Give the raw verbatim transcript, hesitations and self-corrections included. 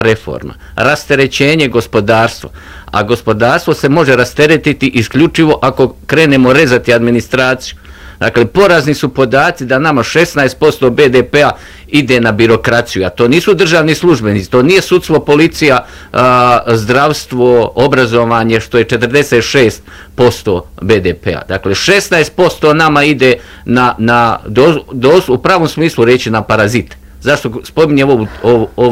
reforma, rasterećenje gospodarstva, a gospodarstvo se može rasteretiti isključivo ako krenemo rezati administraciju. Dakle, porazni su podaci da nama šesnaest posto be de pea ide na birokraciju, a to nisu državni službenici, to nije sudstvo, policija, a, zdravstvo, obrazovanje, što je četrdeset šest posto be de pea. Dakle, šesnaest posto nama ide na, na do, do, u pravom smislu reći na parazite. Zašto spominjem ovu, ovu, ovu